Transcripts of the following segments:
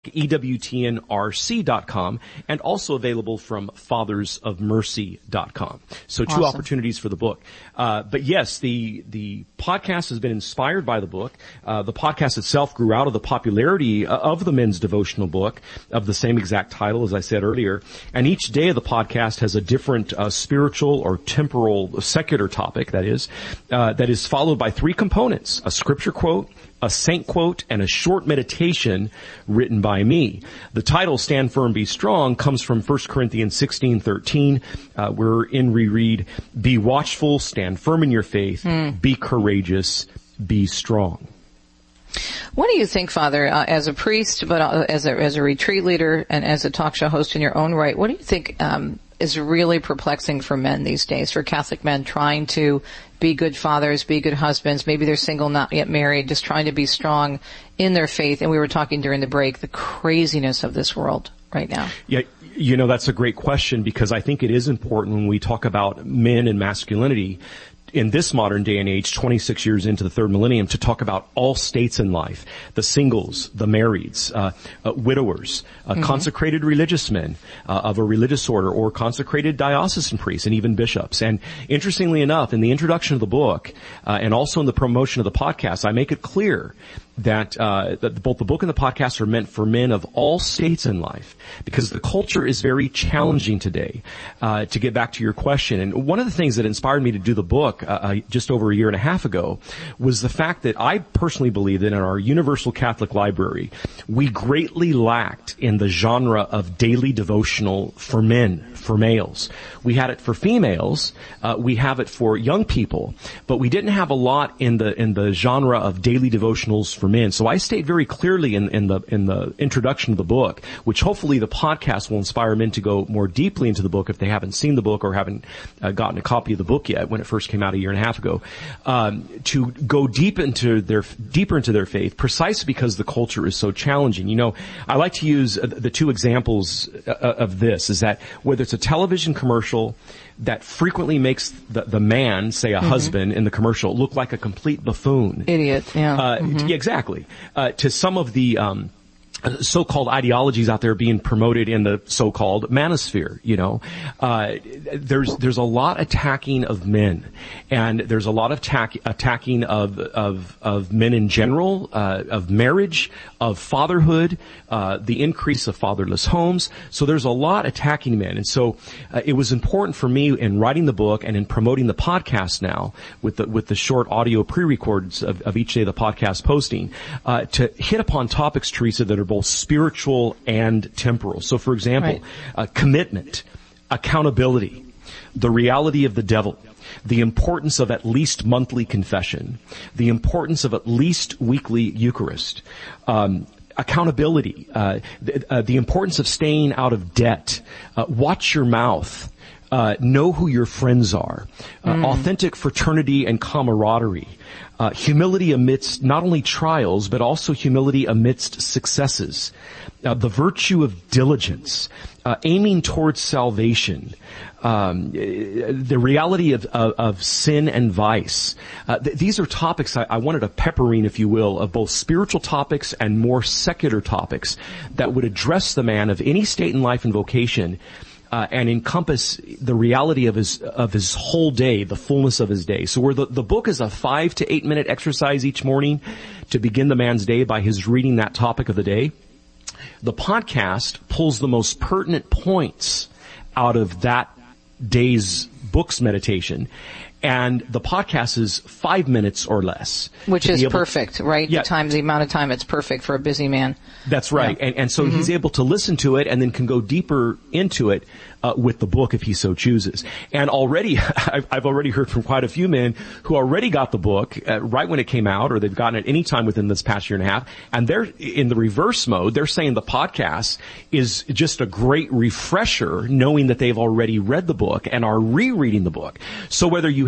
EWTNRC.com, and also available from fathersofmercy.com. So two Awesome. opportunities for the book. But yes, the podcast has been inspired by the book. The podcast itself grew out of the popularity of the men's devotional book of the same exact title, as I said earlier. And each day of the podcast has a different spiritual or temporal, secular topic, that is followed by three components: a scripture quote, a saint quote, and a short meditation written by me. The title, Stand Firm, Be Strong, comes from 1 Corinthians 16:13, wherein we read, "Be watchful, stand firm in your faith, be courageous, be strong." What do you think, Father, as a priest, but as a retreat leader and as a talk show host in your own right, what do you think is really perplexing for men these days, for Catholic men trying to be good fathers, be good husbands, maybe they're single, not yet married, just trying to be strong in their faith? And we were talking during the break, the craziness of this world right now. Yeah, that's a great question, because I think it is important when we talk about men and masculinity in this modern day and age, 26 years into the third millennium, to talk about all states in life: the singles, the marrieds, widowers, consecrated religious men of a religious order, or consecrated diocesan priests, and even bishops. And interestingly enough, in the introduction of the book, and also in the promotion of the podcast, I make it clear that both the book and the podcast are meant for men of all states in life, because the culture is very challenging today. To get back to your question, and one of the things that inspired me to do the book just over a year and a half ago was the fact that I personally believe that in our Universal Catholic Library, we greatly lacked in the genre of daily devotional for men, for males. We had it for females, we have it for young people, but we didn't have a lot in the genre of daily devotionals for men. So I state very clearly in the introduction of the book, which hopefully the podcast will inspire men to go more deeply into the book if they haven't seen the book or haven't gotten a copy of the book yet when it first came out a year and a half ago, to go deeper into their faith, precisely because the culture is so challenging. I like to use the two examples of this, is that whether it's a television commercial that frequently makes the man, say a husband in the commercial, look like a complete buffoon. Idiot, yeah. Yeah, exactly. To some of the so-called ideologies out there being promoted in the so-called manosphere, there's a lot attacking of men, and there's a lot of attacking of men in general, of marriage, of fatherhood, the increase of fatherless homes. So there's a lot attacking men, and so it was important for me in writing the book and in promoting the podcast now with the short audio pre-records of each day of the podcast posting, to hit upon topics, Teresa, that are both spiritual and temporal. So, for example, commitment, accountability, the reality of the devil, the importance of at least monthly confession, the importance of at least weekly Eucharist, accountability, the importance of staying out of debt, watch your mouth, know who your friends are, authentic fraternity and camaraderie, humility amidst not only trials, but also humility amidst successes, the virtue of diligence, aiming towards salvation, the reality of sin and vice. These are topics I wanted a peppering, if you will, of both spiritual topics and more secular topics that would address the man of any state in life and vocation, and encompass the reality of his whole day, the fullness of his day. So where the book is a 5 to 8 minute exercise each morning to begin the man's day by his reading that topic of the day, the podcast pulls the most pertinent points out of that day's book's meditation. And the podcast is 5 minutes or less. Which is perfect, right? Yeah. The amount of time it's perfect for a busy man. That's right. Yeah. And so he's able to listen to it and then can go deeper into it with the book if he so chooses. And already, I've already heard from quite a few men who already got the book right when it came out, or they've gotten it any time within this past year and a half, and they're in the reverse mode. They're saying the podcast is just a great refresher, knowing that they've already read the book and are rereading the book. So whether you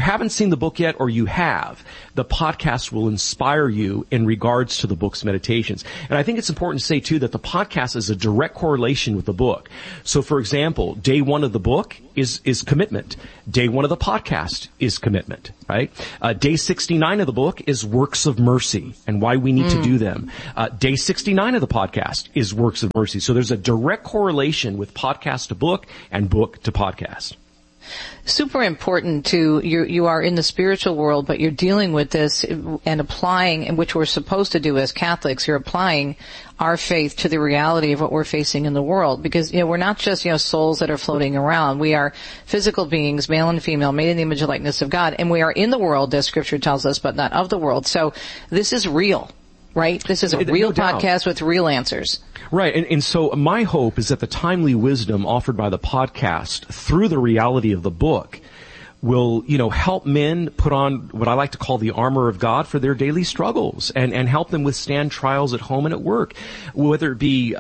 haven't seen the book yet or you have, the podcast will inspire you in regards to the book's meditations. And I think it's important to say too that the podcast is a direct correlation with the book. So for example, day 1 of the book is commitment. Day 1 of the podcast is commitment, right? Day 69 of the book is works of mercy and why we need to do them. Day 69 of the podcast is works of mercy. So there's a direct correlation with podcast to book and book to podcast. Super important to you are in the spiritual world, but you're dealing with this and applying, which we're supposed to do as Catholics. You're applying our faith to the reality of what we're facing in the world, because we're not just souls that are floating around. We are physical beings, male and female, made in the image and likeness of God, and we are in the world, as Scripture tells us, but not of the world. So this is real. Right? This is a real podcast with real answers. Right. And so my hope is that the timely wisdom offered by the podcast through the reality of the book will, help men put on what I like to call the armor of God for their daily struggles and help them withstand trials at home and at work, whether it be,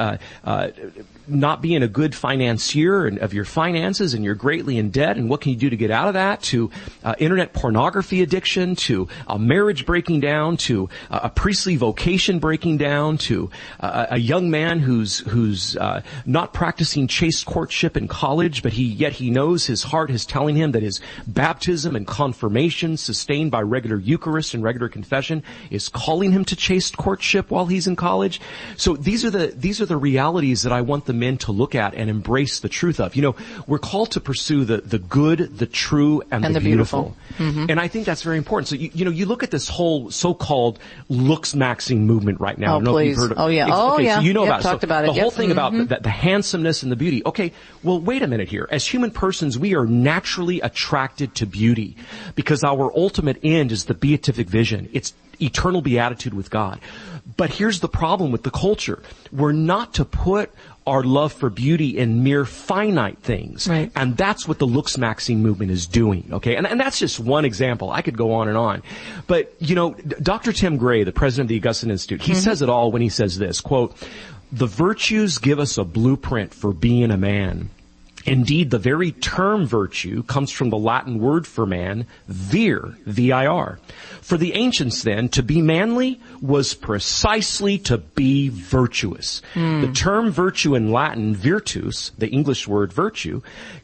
not being a good financier of your finances and you're greatly in debt and what can you do to get out of that, to internet pornography addiction, to a marriage breaking down, to a priestly vocation breaking down, to a young man who's not practicing chaste courtship in college, but yet he knows his heart is telling him that his baptism and confirmation sustained by regular Eucharist and regular confession is calling him to chaste courtship while he's in college. So these are the realities that I want the men to look at and embrace the truth of. We're called to pursue the good, the true, and the beautiful. Mm-hmm. And I think that's very important. So, you look at this whole so-called looks-maxing movement right now. Oh, please. You've heard of, yeah. So you know about it. Talked about it. The whole thing about the handsomeness and the beauty. Okay, well, wait a minute here. As human persons, we are naturally attracted to beauty because our ultimate end is the beatific vision. It's eternal beatitude with God. But here's the problem with the culture. We're not to put our love for beauty in mere finite things. Right. And that's what the looks-maxing movement is doing, okay? And that's just one example. I could go on and on. But, Dr. Tim Gray, the president of the Augustine Institute, he says it all when he says this, quote, "The virtues give us a blueprint for being a man. Indeed, the very term virtue comes from the Latin word for man, vir, V-I-R. For the ancients then, to be manly was precisely to be virtuous. The term virtue in Latin, virtus, the English word virtue,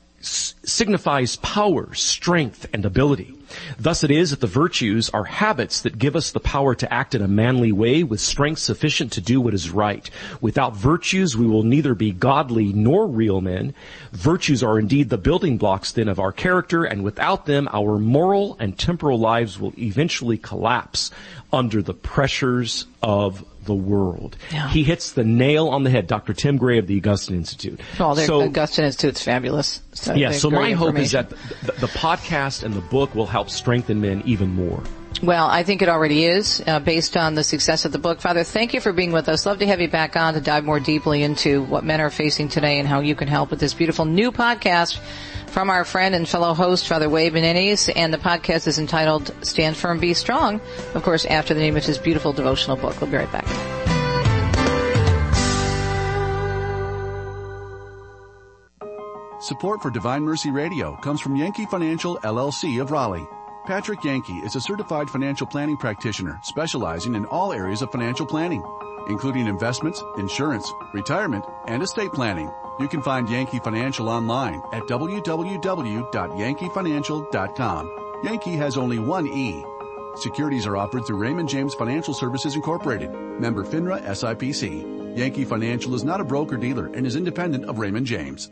signifies power, strength, and ability. Thus it is that the virtues are habits that give us the power to act in a manly way with strength sufficient to do what is right. Without virtues, we will neither be godly nor real men. Virtues are indeed the building blocks then of our character, and without them, our moral and temporal lives will eventually collapse under the pressures of the world." Yeah. He hits the nail on the head, Dr. Tim Gray of the Augustine Institute. Well, the Augustine Institute's fabulous. So my hope is that the podcast and the book will help strengthen men even more. Well, I think it already is, based on the success of the book. Father, thank you for being with us. Love to have you back on to dive more deeply into what men are facing today and how you can help with this beautiful new podcast from our friend and fellow host, Father Wade Menendez. And the podcast is entitled Stand Firm, Be Strong, of course, after the name of his beautiful devotional book. We'll be right back. Support for Divine Mercy Radio comes from Yankee Financial, LLC of Raleigh. Patrick Yankee is a certified financial planning practitioner specializing in all areas of financial planning, including investments, insurance, retirement, and estate planning. You can find Yankee Financial online at www.yankeefinancial.com. Yankee has only one E. Securities are offered through Raymond James Financial Services Incorporated, member FINRA SIPC. Yankee Financial is not a broker-dealer and is independent of Raymond James.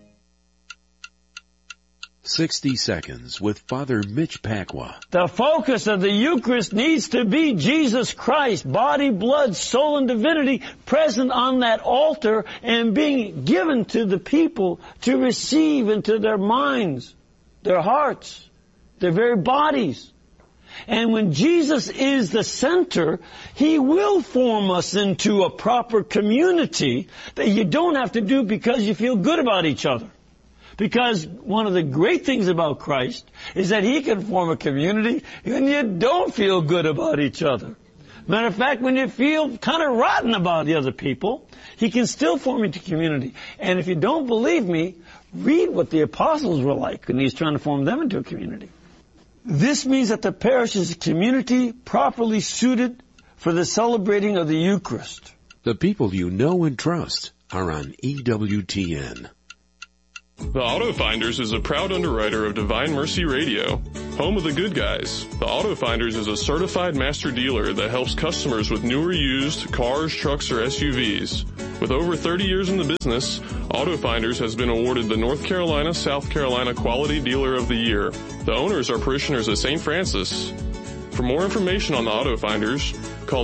60 Seconds with Father Mitch Pacwa. The focus of the Eucharist needs to be Jesus Christ, body, blood, soul, and divinity present on that altar and being given to the people to receive into their minds, their hearts, their very bodies. And when Jesus is the center, He will form us into a proper community that you don't have to do because you feel good about each other. Because one of the great things about Christ is that He can form a community when you don't feel good about each other. Matter of fact, when you feel kind of rotten about the other people, He can still form into community. And if you don't believe me, read what the apostles were like when He's trying to form them into a community. This means that the parish is a community properly suited for the celebrating of the Eucharist. The people you know and trust are on EWTN. The Auto Finders is a proud underwriter of Divine Mercy Radio, home of the good guys. The Auto Finders is a certified master dealer that helps customers with new or used cars, trucks, or SUVs. With over 30 years in the business, Auto Finders has been awarded the North Carolina, South Carolina Quality Dealer of the Year. The owners are parishioners of St. Francis. For more information on the Auto Finders, call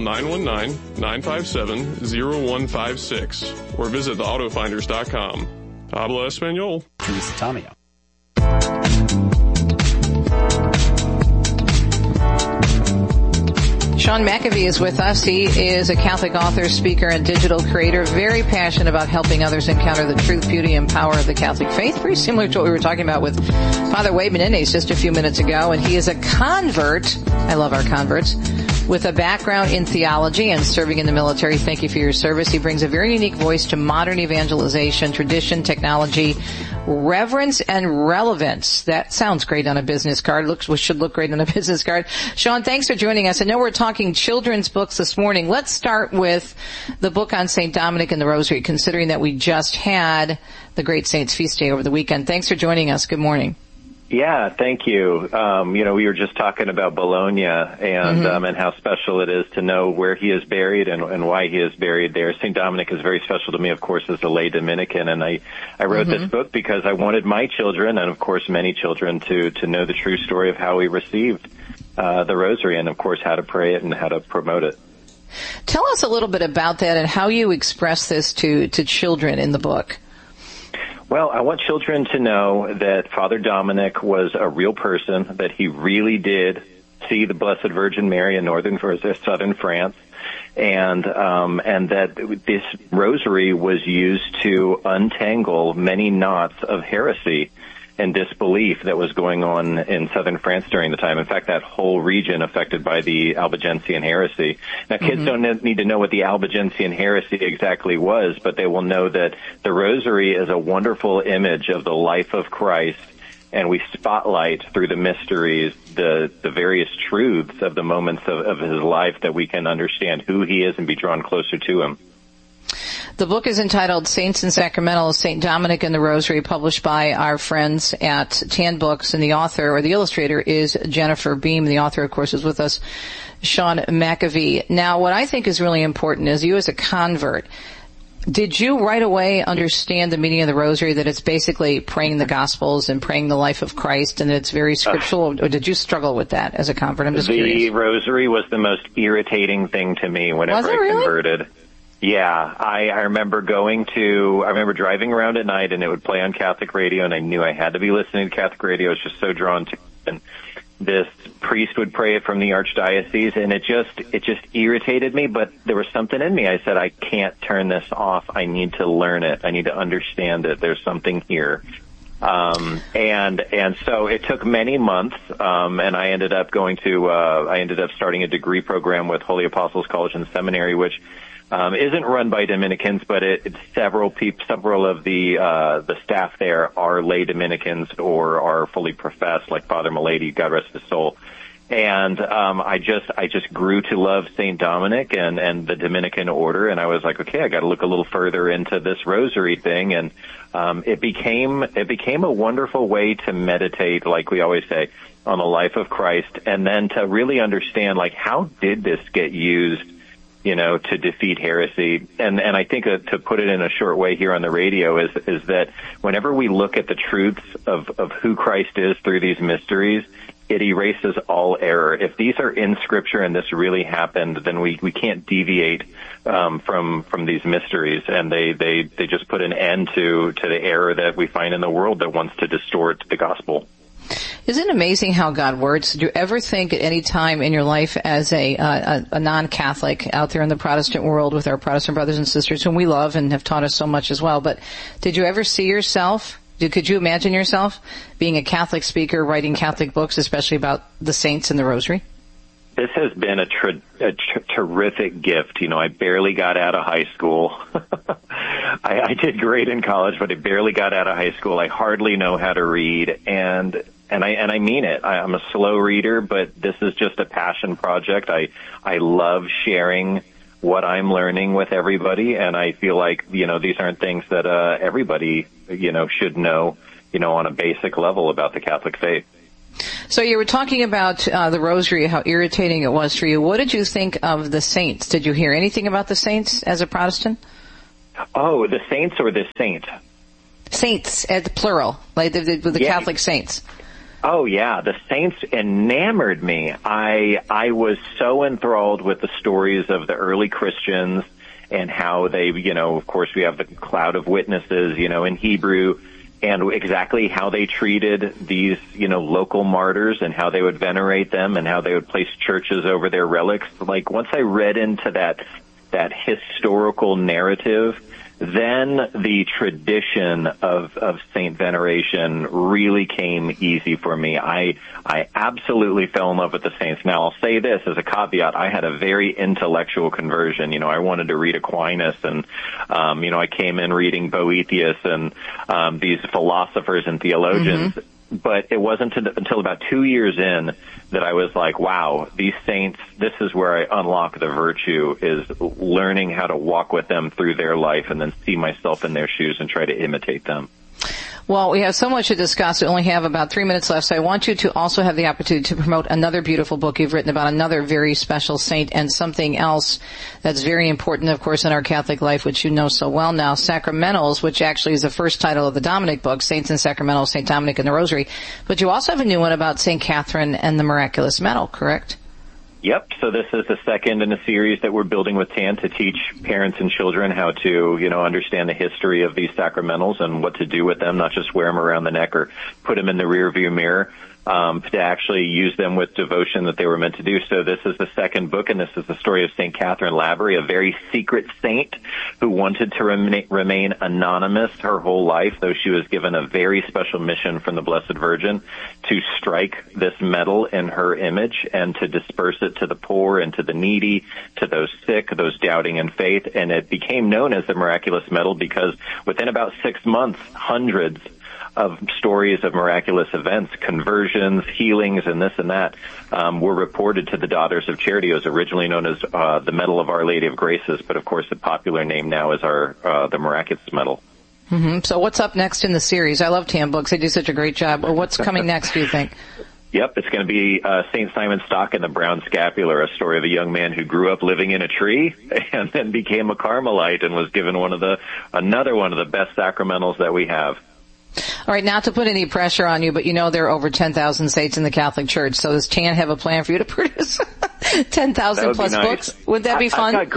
919-957-0156 or visit theautofinders.com. Habla Español. Teresa Tomeo. Sean McAfee is with us. He is a Catholic author, speaker, and digital creator, very passionate about helping others encounter the truth, beauty, and power of the Catholic faith, very similar to what we were talking about with Father Wade Menendez just a few minutes ago. And he is a convert, I love our converts, with a background in theology and serving in the military. Thank you for your service. He brings a very unique voice to modern evangelization, tradition, technology, reverence, and relevance. That sounds great on a business card. Should look great on a business card. Sean, thanks for joining us. I know we're talking children's books this morning. Let's start with the book on St. Dominic and the Rosary, considering that we just had the Great Saints Feast Day over the weekend. Thanks for joining us. Good morning. Yeah, thank you. We were just talking about Bologna and how special it is to know where he is buried and why he is buried there. St. Dominic is very special to me, of course, as a lay Dominican, and I wrote this book because I wanted my children, and of course many children, to know the true story of how we received the Rosary and, of course, how to pray it and how to promote it. Tell us a little bit about that and how you express this to children in the book. Well, I want children to know that Father Dominic was a real person, that he really did see the Blessed Virgin Mary in southern France, and that this rosary was used to untangle many knots of heresy and disbelief that was going on in southern France during the time. In fact, that whole region affected by the Albigensian heresy. Now, kids don't need to know what the Albigensian heresy exactly was, but they will know that the Rosary is a wonderful image of the life of Christ, and we spotlight through the mysteries the various truths of the moments of his life that we can understand who he is and be drawn closer to him. The book is entitled Saints and Sacramentals, St. Dominic and the Rosary, published by our friends at Tan Books, and the author or the illustrator is Jennifer Beam. The author, of course, is with us, Sean McAfee. Now, what I think is really important is you as a convert, did you right away understand the meaning of the Rosary, that it's basically praying the Gospels and praying the life of Christ, and that it's very scriptural, or did you struggle with that as a convert? I'm just curious. The Rosary was the most irritating thing to me whenever I converted. Yeah, I remember driving around at night and it would play on Catholic radio, and I knew I had to be listening to Catholic radio. I was just so drawn to it. And this priest would pray it from the archdiocese, and it just irritated me, but there was something in me. I said, I can't turn this off. I need to learn it. I need to understand it. There's something here. And so it took many months, and I ended up starting a degree program with Holy Apostles College and Seminary, which isn't run by Dominicans, but several of the staff there are lay Dominicans or are fully professed, like Father Milady, God rest his soul. And I just grew to love St. Dominic and the Dominican order, and I was like, okay, I got to look a little further into this Rosary thing, and it became a wonderful way to meditate, like we always say, on the life of Christ, and then to really understand, like, how did this get used, to defeat heresy. And I think to put it in a short way here on the radio is that whenever we look at the truths of who Christ is through these mysteries, it erases all error. If these are in Scripture and this really happened, then we can't deviate from these mysteries, and they just put an end to the error that we find in the world that wants to distort the gospel. Isn't it amazing how God works? Do you ever think at any time in your life as a non-Catholic out there in the Protestant world with our Protestant brothers and sisters whom we love and have taught us so much as well, but did you ever see yourself, could you imagine yourself being a Catholic speaker, writing Catholic books, especially about the saints and the Rosary? This has been a terrific gift. I barely got out of high school. I did great in college, but I barely got out of high school. I hardly know how to read. And and I mean it. I'm a slow reader, but this is just a passion project. I love sharing what I'm learning with everybody, and I feel like, these aren't things that everybody, should know, on a basic level about the Catholic faith. So you were talking about the Rosary, how irritating it was for you. What did you think of the saints? Did you hear anything about the saints as a Protestant? Oh, the saints or the saint? Saints, plural, like the Catholic saints. Oh, yeah. The saints enamored me. I was so enthralled with the stories of the early Christians and how they, of course, we have the cloud of witnesses, in Hebrew, and exactly how they treated these, local martyrs and how they would venerate them and how they would place churches over their relics. Like, once I read into that historical narrative, then the tradition of saint veneration really came easy for me. I absolutely fell in love with the saints. Now, I'll say this as a caveat. I had a very intellectual conversion. I wanted to read Aquinas, and, I came in reading Boethius and these philosophers and theologians. Mm-hmm. But it wasn't until about 2 years in that I was like, wow, these saints, this is where I unlock the virtue, is learning how to walk with them through their life and then see myself in their shoes and try to imitate them. Well, we have so much to discuss. We only have about 3 minutes left, so I want you to also have the opportunity to promote another beautiful book you've written about another very special saint and something else that's very important, of course, in our Catholic life, which you know so well now, Sacramentals, which actually is the first title of the Dominic book, Saints and Sacramentals, St. Dominic and the Rosary. But you also have a new one about St. Catherine and the Miraculous Medal, correct? Yep. So this is the second in a series that we're building with TAN to teach parents and children how to, understand the history of these sacramentals and what to do with them, not just wear them around the neck or put them in the rear view mirror, to actually use them with devotion that they were meant to do. So this is the second book, and this is the story of St. Catherine Laborie, a very secret saint who wanted to remain anonymous her whole life, though she was given a very special mission from the Blessed Virgin to strike this medal in her image and to disperse it to the poor and to the needy, to those sick, those doubting in faith. And it became known as the Miraculous Medal because within about 6 months, hundreds of stories of miraculous events, conversions, healings, and this and that, were reported to the Daughters of Charity. It was originally known as the Medal of Our Lady of Graces, but of course the popular name now is the Miraculous Medal. Mm-hmm. So what's up next in the series? I love TAN books. They do such a great job. Well, what's coming next, do you think? Yep, it's going to be St. Simon Stock and the Brown Scapular, a story of a young man who grew up living in a tree and then became a Carmelite and was given another one of the best sacramentals that we have. All right, not to put any pressure on you, but there are over 10,000 saints in the Catholic Church. So does TAN have a plan for you to produce 10,000 plus nice. Books? Would that be fun? That'd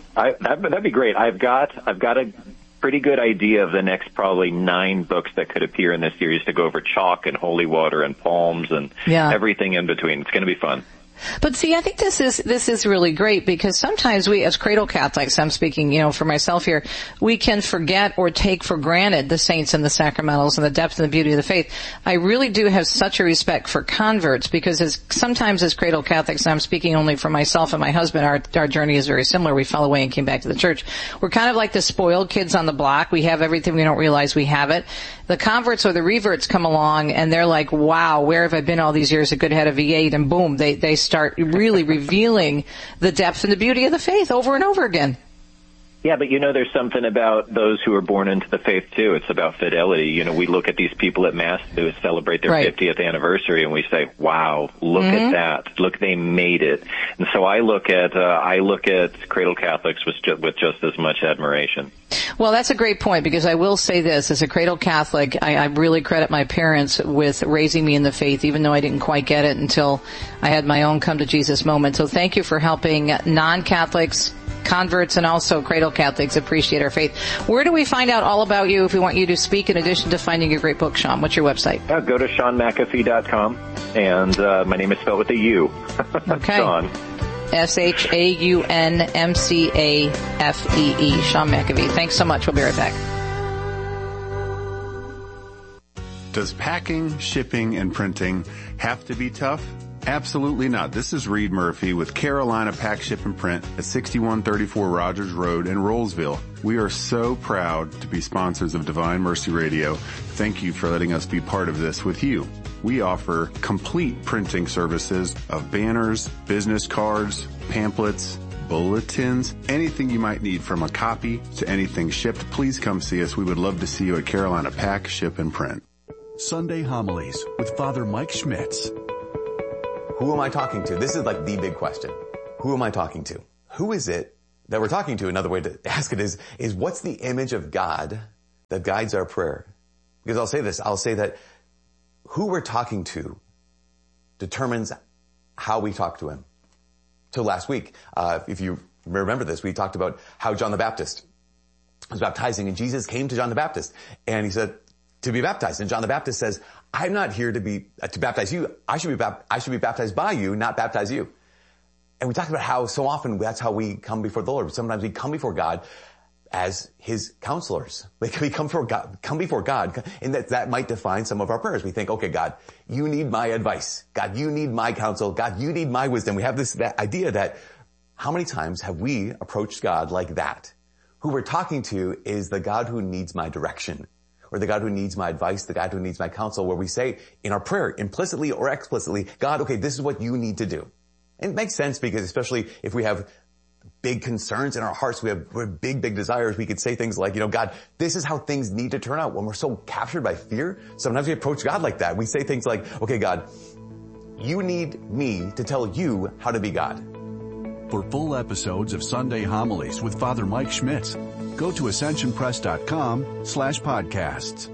be great. I've got a pretty good idea of the next probably 9 books that could appear in this series to go over chalk and holy water and palms and everything in between. It's going to be fun. But see, I think this is really great because sometimes we, as cradle Catholics, I'm speaking, for myself here, we can forget or take for granted the saints and the sacramentals and the depth and the beauty of the faith. I really do have such a respect for converts because sometimes as cradle Catholics, and I'm speaking only for myself and my husband, our journey is very similar. We fell away and came back to the church. We're kind of like the spoiled kids on the block. We have everything. We don't realize we have it. The converts or the reverts come along and they're like, wow, where have I been all these years? A good head of V8, and boom, they start really revealing the depth and the beauty of the faith over and over again. Yeah, but there's something about those who are born into the faith too. It's about fidelity. We look at these people at Mass who celebrate their 50th anniversary and we say, wow, look at that. Look, they made it. And so I look at cradle Catholics with just as much admiration. Well, that's a great point because I will say this, as a cradle Catholic, I really credit my parents with raising me in the faith, even though I didn't quite get it until I had my own come to Jesus moment. So thank you for helping non-Catholics, converts, and also cradle Catholics appreciate our faith. Where do we find out all about you if we want you to speak in addition to finding your great book, Sean? What's your website? Go to SeanMcAfee.com, and my name is spelled with a U. Okay. Sean. ShaunMcAfee. Sean McAfee. Thanks so much. We'll be right back. Does packing, shipping, and printing have to be tough? Absolutely not. This is Reed Murphy with Carolina Pack, Ship, and Print at 6134 Rogers Road in Rollsville. We are so proud to be sponsors of Divine Mercy Radio. Thank you for letting us be part of this with you. We offer complete printing services of banners, business cards, pamphlets, bulletins, anything you might need, from a copy to anything shipped. Please come see us. We would love to see you at Carolina Pack, Ship, and Print. Sunday Homilies with Father Mike Schmitz. Who am I talking to? This is like the big question. Who am I talking to? Who is it that we're talking to? Another way to ask it is what's the image of God that guides our prayer? Because I'll say that who we're talking to determines how we talk to him. So last week, if you remember this, we talked about how John the Baptist was baptizing, and Jesus came to John the Baptist and he said to be baptized. And John the Baptist says, I'm not here to baptize you. I should be baptized by you, not baptize you. And we talked about how so often that's how we come before the Lord. Sometimes we come before God as his counselors. We come before God, and that might define some of our prayers. We think, okay, God, you need my advice. God, you need my counsel. God, you need my wisdom. We have that idea that how many times have we approached God like that? Who we're talking to is the God who needs my direction, or the God who needs my advice, the God who needs my counsel, where we say in our prayer, implicitly or explicitly, God, okay, this is what you need to do. And it makes sense because especially if we have big concerns in our hearts, we have big desires, we could say things like, God, this is how things need to turn out. When we're so captured by fear, sometimes we approach God like that. We say things like, okay, God, you need me to tell you how to be God. For full episodes of Sunday Homilies with Father Mike Schmitz, go to ascensionpress.com/podcasts.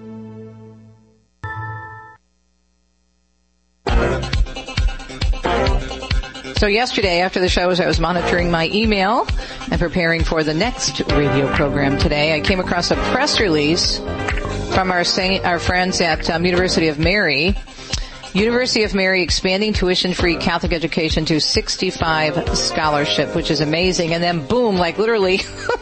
So yesterday, after the show, as I was monitoring my email and preparing for the next radio program today, I came across a press release from our friends at University of Mary. University of Mary expanding tuition-free Catholic education to 65 scholarship, which is amazing. And then boom, like literally,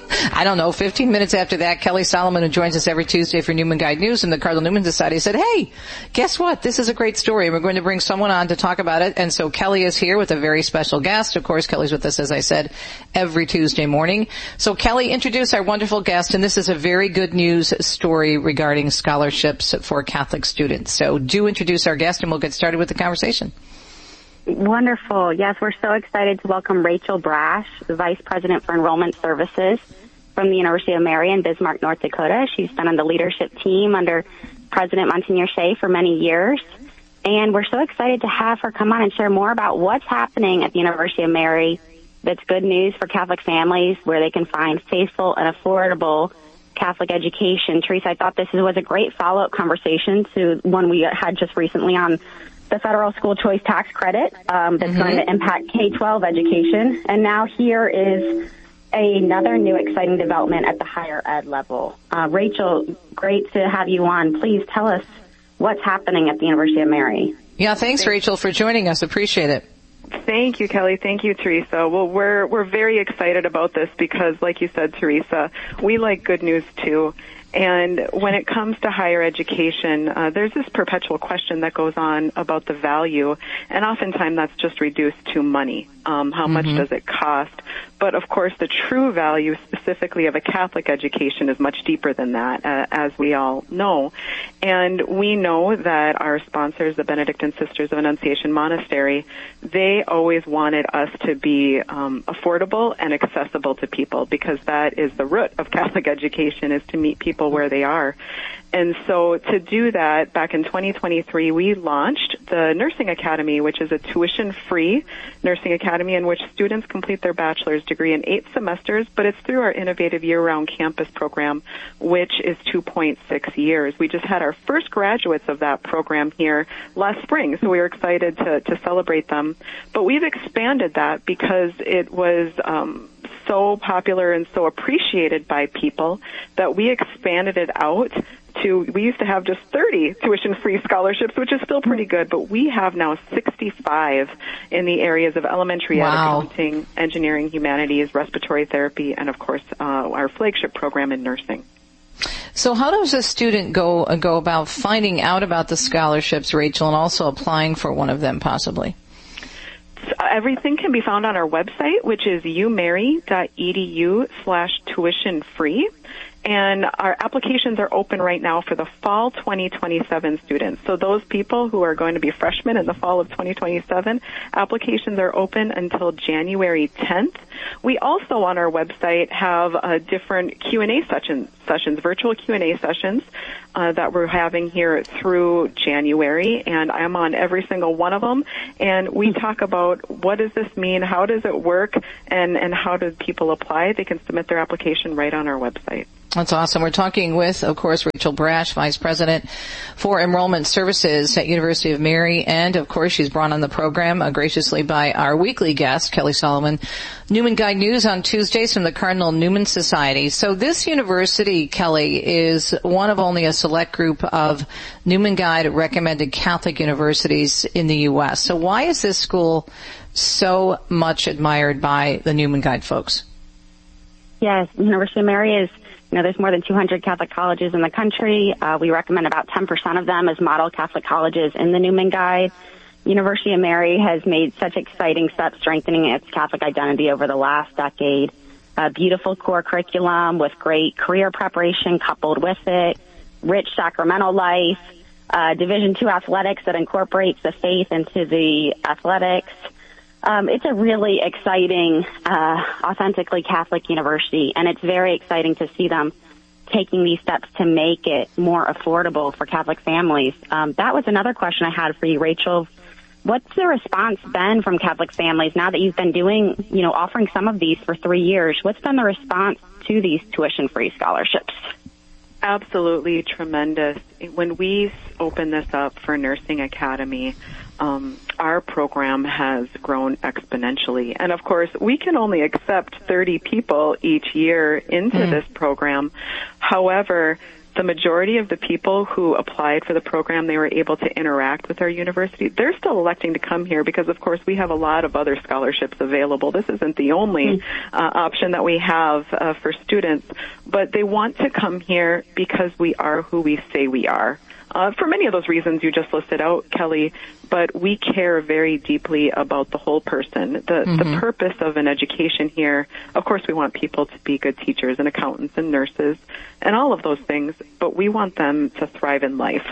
15 minutes after that, Kelly Solomon, who joins us every Tuesday for Newman Guide News and the Cardinal Newman Society, said, hey, guess what? This is a great story. We're going to bring someone on to talk about it. And so Kelly is here with a very special guest. Of course, Kelly's with us, as I said, every Tuesday morning. So Kelly, introduce our wonderful guest. And this is a very good news story regarding scholarships for Catholic students. So do introduce our guest and we'll get started with the conversation. Wonderful. Yes, we're so excited to welcome Rachel Brash, the Vice President for Enrollment Services from the University of Mary in Bismarck, North Dakota. She's been on the leadership team under President Monsignor Shea for many years. And we're so excited to have her come on and share more about what's happening at the University of Mary that's good news for Catholic families, where they can find faithful and affordable Catholic education. Teresa, I thought this was a great follow-up conversation to one we had just recently on the federal school choice tax credit that's going to impact K-12 education. And now here is another new exciting development at the higher ed level. Rachel, great to have you on. Please tell us what's happening at the University of Mary. Yeah, thanks, Rachel, for joining us. Appreciate it. Thank you, Kelly. Thank you, Teresa. Well, we're very excited about this because, like you said, Teresa, we like good news too. And when it comes to higher education, there's this perpetual question that goes on about the value, and oftentimes that's just reduced to money. How much does it cost? But of course, the true value specifically of a Catholic education is much deeper than that, as we all know. And we know that our sponsors, the Benedictine Sisters of Annunciation Monastery, they always wanted us to be affordable and accessible to people, because that is the root of Catholic education, is to meet people where they are. And so to do that, back in 2023, we launched the Nursing Academy, which is a tuition-free nursing academy in which students complete their bachelor's degree in 8 semesters, but it's through our innovative year-round campus program, which is 2.6 years. We just had our first graduates of that program here last spring, so we were excited to celebrate them. But we've expanded that because it was so popular and so appreciated by people that we expanded it out we used to have just 30 tuition-free scholarships, which is still pretty good, but we have now 65 in the areas of elementary ed, accounting, engineering, humanities, respiratory therapy, and of course, our flagship program in nursing. So how does a student go about finding out about the scholarships, Rachel, and also applying for one of them possibly? Everything can be found on our website, which is umary.edu/tuition-free. And our applications are open right now for the fall 2027 students. So those people who are going to be freshmen in the fall of 2027, applications are open until January 10th. We also on our website have different Q&A sessions, virtual Q&A sessions that we're having here through January, and I'm on every single one of them. And we talk about what does this mean, how does it work, and how do people apply. They can submit their application right on our website. That's awesome. We're talking with, of course, Rachel Brash, Vice President for Enrollment Services at University of Mary, and, of course, she's brought on the program graciously by our weekly guest, Kelly Solomon. Newman Guide News on Tuesdays from the Cardinal Newman Society. So this university, Kelly, is one of only a select group of Newman Guide recommended Catholic universities in the U.S. So why is this school so much admired by the Newman Guide folks? Yes, University of Mary is, there's more than 200 Catholic colleges in the country. We recommend about 10% of them as model Catholic colleges in the Newman Guide. University of Mary has made such exciting steps strengthening its Catholic identity over the last decade. A beautiful core curriculum with great career preparation coupled with it, rich sacramental life, Division II athletics that incorporates the faith into the athletics. It's a really exciting, authentically Catholic university, and it's very exciting to see them taking these steps to make it more affordable for Catholic families. That was another question I had for you, Rachel. What's the response been from Catholic families now that you've been doing, offering some of these for 3 years? What's been the response to these tuition-free scholarships? Absolutely tremendous. When we opened this up for Nursing Academy, our program has grown exponentially. And of course, we can only accept 30 people each year into this program. However, the majority of the people who applied for the program, they were able to interact with our university. They're still electing to come here because, of course, we have a lot of other scholarships available. This isn't the only option that we have for students, but they want to come here because we are who we say we are. For many of those reasons you just listed out, Kelly, but we care very deeply about the whole person. The purpose of an education here, of course we want people to be good teachers and accountants and nurses and all of those things, but we want them to thrive in life.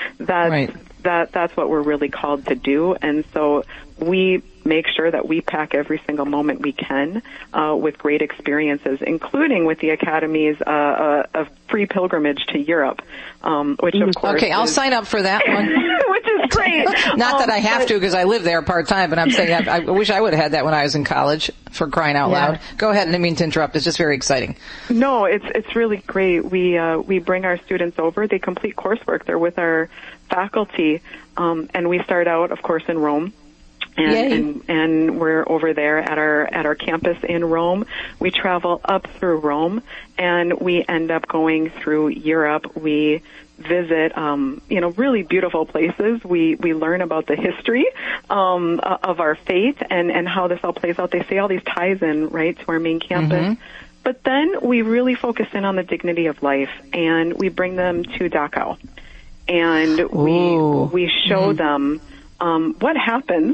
That's what we're really called to do, and so we make sure that we pack every single moment we can with great experiences, including with the Academy's a free pilgrimage to Europe, which of course okay, I'll sign up for that one. Which is great. Not that I have to because I live there part-time, but I'm saying I wish I would have had that when I was in college, for crying out loud. Go ahead, I didn't mean to interrupt. It's just very exciting. No, it's really great. We bring our students over. They complete coursework. They're with our faculty, and we start out, of course, in Rome. And we're over there at our campus in Rome. We travel up through Rome, and we end up going through Europe. We visit, really beautiful places. We learn about the history of our faith and how this all plays out. They say all these ties in, right, to our main campus. But then we really focus in on the dignity of life, and we bring them to Dachau, and we show them what happens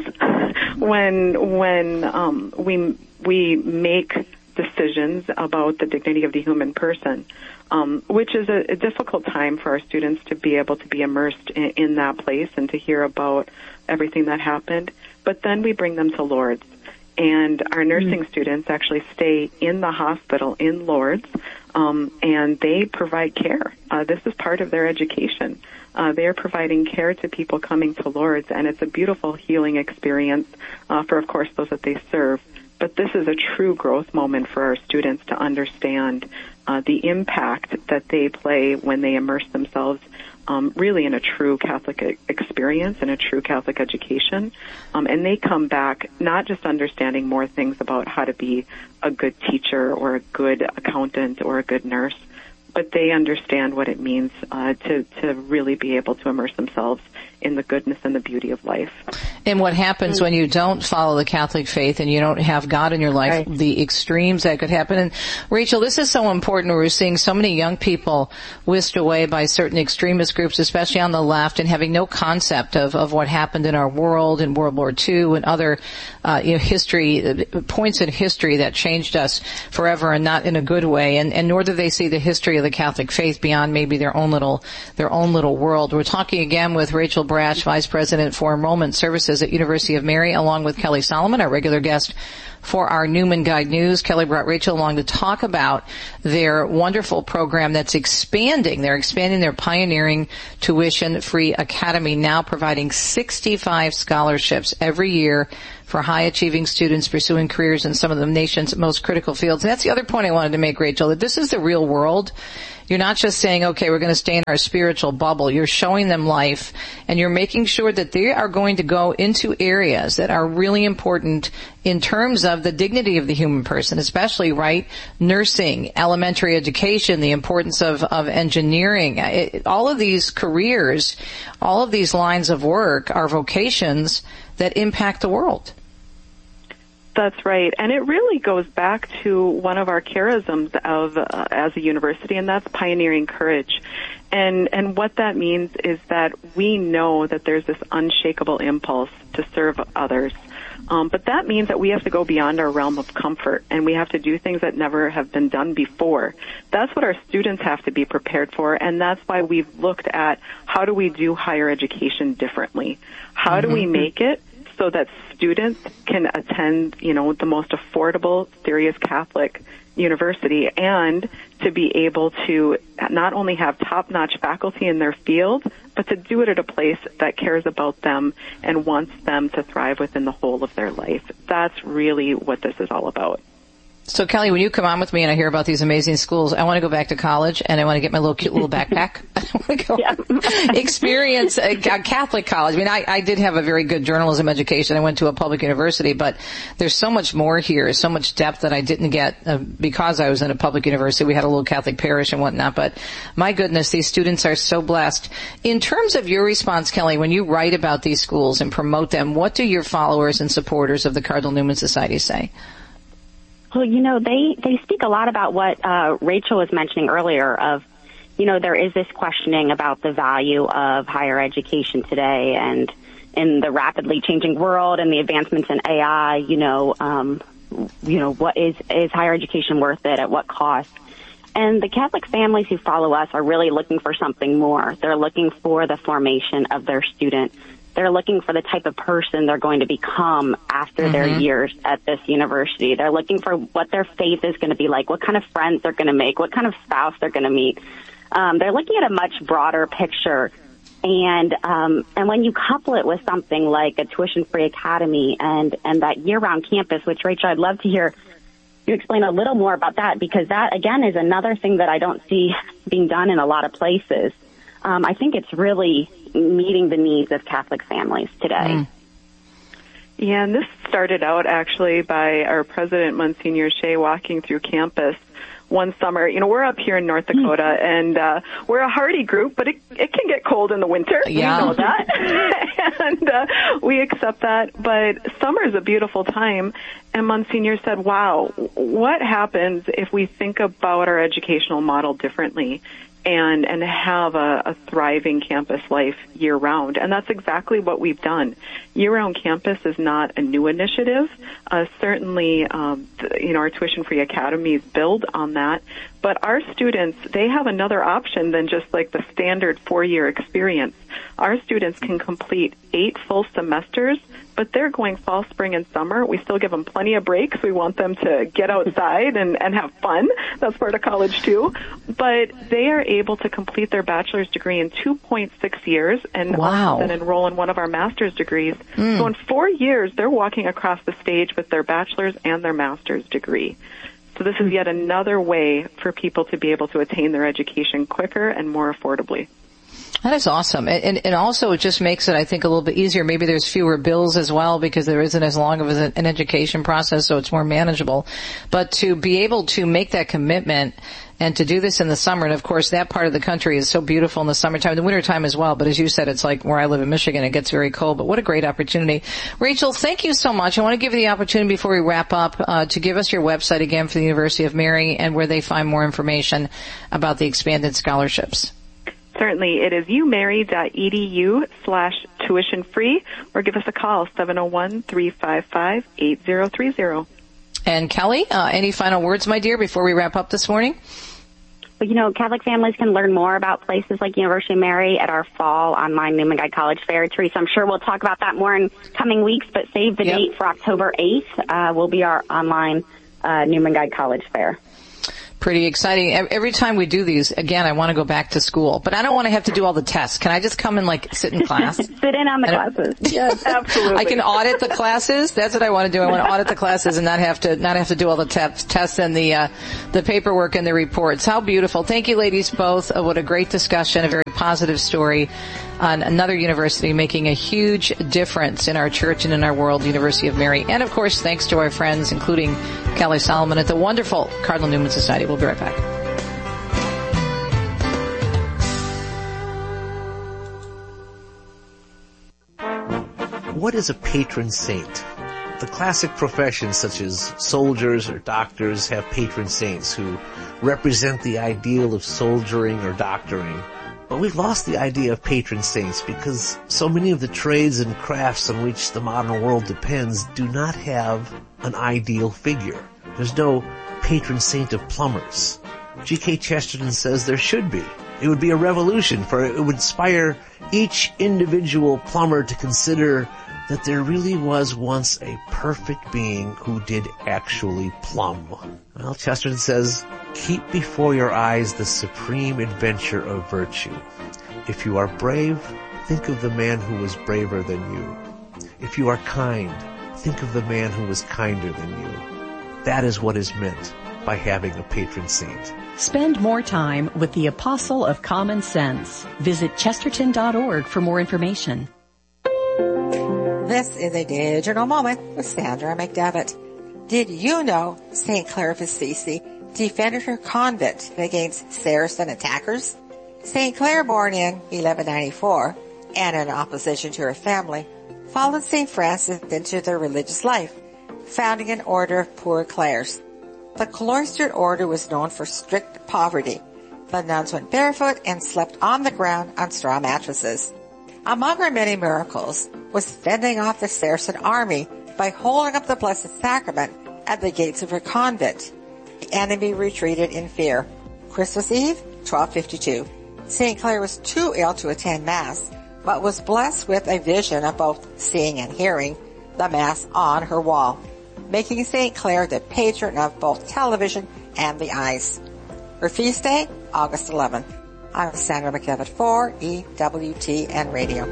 when we make decisions about the dignity of the human person, which is a difficult time for our students to be able to be immersed in that place and to hear about everything that happened. But then we bring them to Lourdes, and our nursing students actually stay in the hospital in Lourdes, and they provide care. This is part of their education. They are providing care to people coming to Lourdes, and it's a beautiful healing experience for, of course, those that they serve. But this is a true growth moment for our students to understand the impact that they play when they immerse themselves really in a true Catholic experience and a true Catholic education. And they come back not just understanding more things about how to be a good teacher or a good accountant or a good nurse, but they understand what it means to really be able to immerse themselves in the goodness and the beauty of life. And what happens when you don't follow the Catholic faith and you don't have God in your life, the extremes that could happen. And Rachel, this is so important. We're seeing so many young people whisked away by certain extremist groups, especially on the left, and having no concept of what happened in our world in World War II and other points in history that changed us forever, and not in a good way. And nor do they see the history of the Catholic faith beyond maybe their own little world. We're talking again with Rachel Brash, Vice President for Enrollment Services at University of Mary, along with Kelly Solomon, our regular guest for our Newman Guide News. Kelly brought Rachel along to talk about their wonderful program that's expanding. They're expanding their pioneering tuition-free academy, now providing 65 scholarships every year for high-achieving students pursuing careers in some of the nation's most critical fields. And that's the other point I wanted to make, Rachel, that this is the real world. You're not just saying, okay, we're going to stay in our spiritual bubble. You're showing them life, and you're making sure that they are going to go into areas that are really important in terms of the dignity of the human person, especially, right, nursing, elementary education, the importance of engineering. All of these careers, all of these lines of work are vocations that impact the world. That's right. And it really goes back to one of our charisms of as a university, and that's pioneering courage. And what that means is that we know that there's this unshakable impulse to serve others. But that means that we have to go beyond our realm of comfort, and we have to do things that never have been done before. That's what our students have to be prepared for, and that's why we've looked at how do we do higher education differently? How do we make it so that students can attend, the most affordable, serious Catholic university, and to be able to not only have top-notch faculty in their field, but to do it at a place that cares about them and wants them to thrive within the whole of their life. That's really what this is all about. So, Kelly, when you come on with me and I hear about these amazing schools, I want to go back to college and I want to get my cute little backpack. I want to go experience a Catholic college. I mean, I did have a very good journalism education. I went to a public university, but there's so much more here, so much depth that I didn't get because I was in a public university. We had a little Catholic parish and whatnot, but my goodness, these students are so blessed. In terms of your response, Kelly, when you write about these schools and promote them, what do your followers and supporters of the Cardinal Newman Society say? Well, they speak a lot about what Rachel was mentioning earlier of, there is this questioning about the value of higher education today, and in the rapidly changing world and the advancements in AI, what is higher education worth it? At what cost? And the Catholic families who follow us are really looking for something more. They're looking for the formation of their student. They're looking for the type of person they're going to become after their years at this university. They're looking for what their faith is going to be like, what kind of friends they're going to make, what kind of spouse they're going to meet. They're looking at a much broader picture. And when you couple it with something like a tuition-free academy and that year-round campus, which, Rachel, I'd love to hear you explain a little more about that, because that, again, is another thing that I don't see being done in a lot of places. I think it's really meeting the needs of Catholic families today. Yeah, and this started out actually by our president, Monsignor Shea, walking through campus one summer. We're up here in North Dakota, and we're a hardy group, but it can get cold in the winter. Yeah. We know that. And we accept that. But summer is a beautiful time. And Monsignor said, wow, what happens if we think about our educational model differently and have a thriving campus life year-round? And that's exactly what we've done. Year-round campus is not a new initiative. Certainly, our tuition-free academies build on that. But our students, they have another option than just like the standard 4-year experience. Our students can complete 8 full semesters, but they're going fall, spring, and summer. We still give them plenty of breaks. We want them to get outside and have fun. That's part of college, too. But they are able to complete their bachelor's degree in 2.6 years and then enroll in one of our master's degrees. So in 4 years, they're walking across the stage with their bachelor's and their master's degree. So this is yet another way for people to be able to attain their education quicker and more affordably. That is awesome. And also it just makes it, I think, a little bit easier. Maybe there's fewer bills as well because there isn't as long of an education process, so it's more manageable. But to be able to make that commitment and to do this in the summer, and of course that part of the country is so beautiful in the summertime, the wintertime as well, but as you said, it's like where I live in Michigan, it gets very cold, but what a great opportunity. Rachel, thank you so much. I want to give you the opportunity before we wrap up to give us your website again for the University of Mary and where they find more information about the expanded scholarships. Certainly. It is umary.edu/tuition free, or give us a call, 701-355-8030. And Kelly, any final words, my dear, before we wrap up this morning? But, Catholic families can learn more about places like University of Mary at our fall online Newman Guide College Fair. Teresa, I'm sure we'll talk about that more in coming weeks, but save the date for October 8th will be our online Newman Guide College Fair. Pretty exciting. Every time we do these, again, I want to go back to school, but I don't want to have to do all the tests. Can I just come and sit in class? Sit in on the classes. Yes, absolutely. I can audit the classes. That's what I want to do. I want to audit the classes and not have to do all the tests and the paperwork and the reports. How beautiful. Thank you, ladies, both. What a great discussion, a very positive story on another university making a huge difference in our church and in our world, University of Mary. And, of course, thanks to our friends, including Kelly Solomon at the wonderful Cardinal Newman Society. We'll be right back. What is a patron saint? The classic professions such as soldiers or doctors have patron saints who represent the ideal of soldiering or doctoring. But we've lost the idea of patron saints because so many of the trades and crafts on which the modern world depends do not have an ideal figure. There's no patron saint of plumbers. G.K. Chesterton says there should be. It would be a revolution, for it would inspire each individual plumber to consider that there really was once a perfect being who did actually plumb. Well, Chesterton says, keep before your eyes the supreme adventure of virtue. If you are brave, think of the man who was braver than you. If you are kind, think of the man who was kinder than you. That is what is meant by having a patron saint. Spend more time with the Apostle of Common Sense. Visit Chesterton.org for more information. This is a digital moment with Sandra McDevitt. Did you know St. Clare of Assisi defended her convent against Saracen attackers? St. Clare, born in 1194 and in opposition to her family, followed St. Francis into their religious life, founding an order of Poor Clares. The cloistered order was known for strict poverty. The nuns went barefoot and slept on the ground on straw mattresses. Among her many miracles was fending off the Saracen army by holding up the Blessed Sacrament at the gates of her convent. The enemy retreated in fear. Christmas Eve, 1252. St. Clare was too ill to attend Mass, but was blessed with a vision of both seeing and hearing the Mass on her wall, making St. Clare the patron of both television and the eyes. Her feast day, August 11th. I'm Sandra McDevitt for EWTN Radio.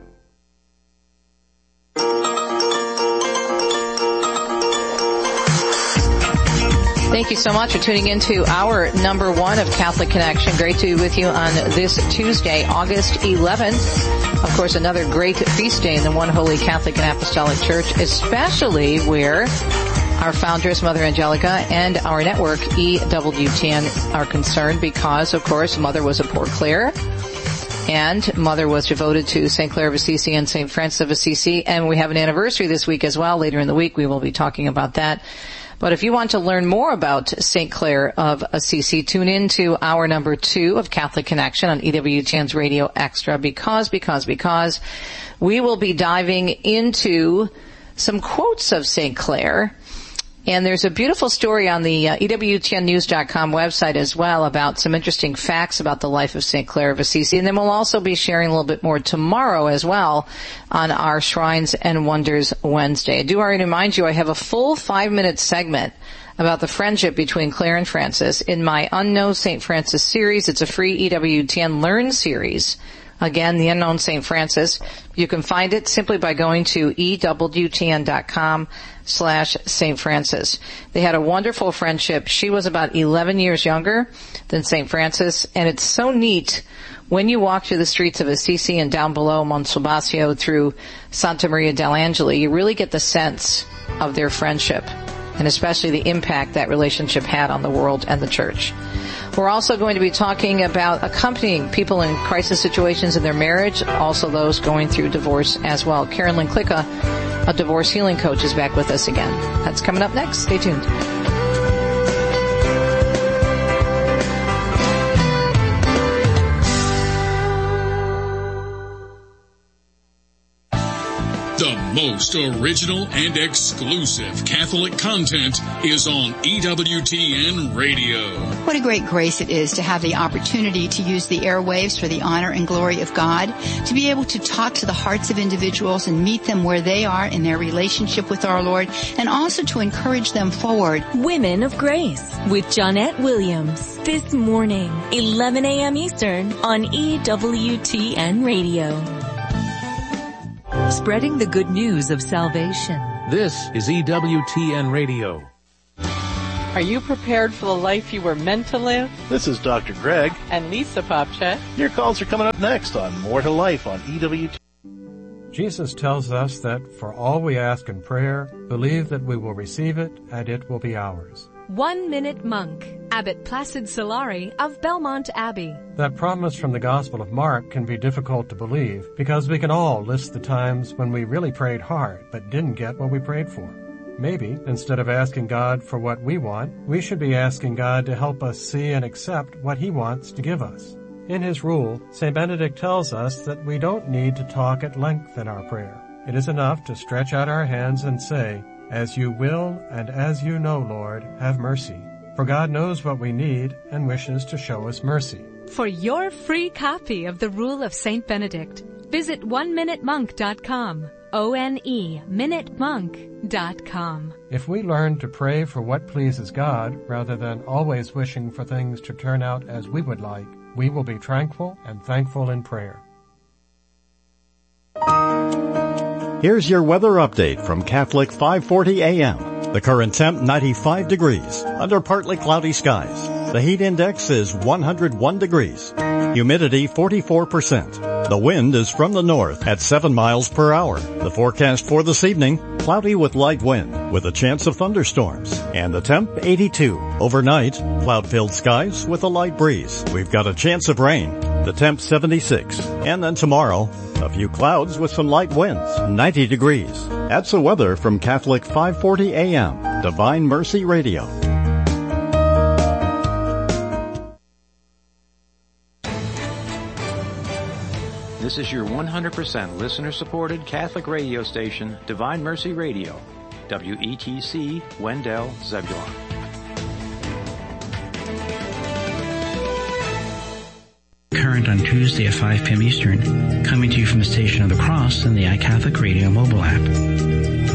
Thank you so much for tuning in to our number one of Catholic Connection. Great to be with you on this Tuesday, August 11th. Of course, another great feast day in the One Holy Catholic and Apostolic Church, especially where our foundress, Mother Angelica, and our network, EWTN, are concerned because, of course, Mother was a Poor Clare, and Mother was devoted to St. Clare of Assisi and St. Francis of Assisi, and we have an anniversary this week as well. Later in the week, we will be talking about that. But if you want to learn more about St. Clare of Assisi, tune in to our number 2 of Catholic Connection on EWTN's Radio Extra because we will be diving into some quotes of St. Clare. And there's a beautiful story on the EWTNnews.com website as well about some interesting facts about the life of St. Clare of Assisi. And then we'll also be sharing a little bit more tomorrow as well on our Shrines and Wonders Wednesday. I do want to remind you I have a full 5-minute segment about the friendship between Clare and Francis in my Unknown St. Francis series. It's a free EWTN Learn series. Again, the Unknown St. Francis. You can find it simply by going to EWTN.com/St. Francis. They had a wonderful friendship. She was about 11 years younger than St. Francis, and it's so neat when you walk through the streets of Assisi and down below Monsalbasio through Santa Maria dell'Angeli, you really get the sense of their friendship, and especially the impact that relationship had on the world and the church. We're also going to be talking about accompanying people in crisis situations in their marriage, also those going through divorce as well. Carolyn Klicka, a divorce healing coach, is back with us again. That's coming up next. Stay tuned. The most original and exclusive Catholic content is on EWTN Radio. What a great grace it is to have the opportunity to use the airwaves for the honor and glory of God, to be able to talk to the hearts of individuals and meet them where they are in their relationship with our Lord, and also to encourage them forward. Women of Grace with Johnnette Williams. This morning, 11 a.m. Eastern on EWTN Radio. Spreading the good news of salvation. This is EWTN Radio. Are you prepared for the life you were meant to live? This is Dr. Greg. And Lisa Popchet. Your calls are coming up next on More to Life on EWTN. Jesus tells us that for all we ask in prayer, believe that we will receive it and it will be ours. 1 Minute Monk, Abbot Placid Solari of Belmont Abbey. That promise from the Gospel of Mark can be difficult to believe because we can all list the times when we really prayed hard but didn't get what we prayed for. Maybe, instead of asking God for what we want, we should be asking God to help us see and accept what He wants to give us. In his rule, St. Benedict tells us that we don't need to talk at length in our prayer. It is enough to stretch out our hands and say, "As you will and as you know, Lord, have mercy." For God knows what we need and wishes to show us mercy. For your free copy of the Rule of St. Benedict, visit oneminutemonk.com. ONE-minutemonk.com. If we learn to pray for what pleases God rather than always wishing for things to turn out as we would like, we will be tranquil and thankful in prayer. Here's your weather update from Catholic 540 AM. The current temp 95 degrees under partly cloudy skies. The heat index is 101 degrees. Humidity 44%. The wind is from the north at 7 miles per hour. The forecast for this evening, cloudy with light wind with a chance of thunderstorms. And the temp 82. Overnight, cloud-filled skies with a light breeze. We've got a chance of rain. The temp 76. And then tomorrow, a few clouds with some light winds, 90 degrees. That's the weather from Catholic 540 AM, Divine Mercy Radio. This is your 100% listener-supported Catholic radio station, Divine Mercy Radio, WETC, Wendell, Zebulon. Current on Tuesday at 5 p.m. Eastern, coming to you from the Station of the Cross and the iCatholic Radio mobile app.